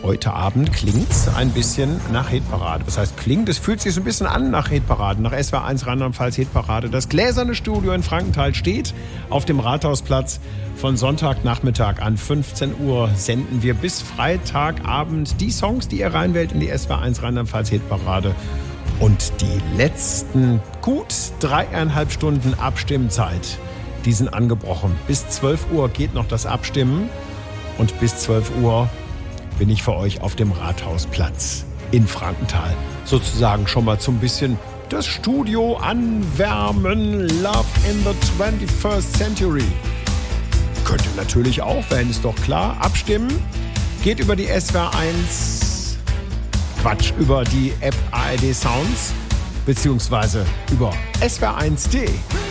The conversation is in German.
Heute Abend klingt's ein bisschen nach Hitparade. Was heißt klingt? Es fühlt sich so ein bisschen an nach Hitparade, nach SWR1 Rheinland-Pfalz Hitparade. Das Gläserne Studio in Frankenthal steht auf dem Rathausplatz. Von Sonntagnachmittag an 15 Uhr senden wir bis Freitagabend die Songs, die ihr reinwählt in die SWR1 Rheinland-Pfalz Hitparade. Und die letzten gut 3,5 Stunden Abstimmzeit, die sind angebrochen. Bis 12 Uhr geht noch das Abstimmen. Und bis 12 Uhr bin ich für euch auf dem Rathausplatz in Frankenthal. Sozusagen schon mal so ein bisschen das Studio anwärmen. Love in the 21st Century. Könnt ihr natürlich auch, wählen, ist doch klar. Abstimmen geht über die SWR1, über die App ARD Sounds, beziehungsweise über swr1.de.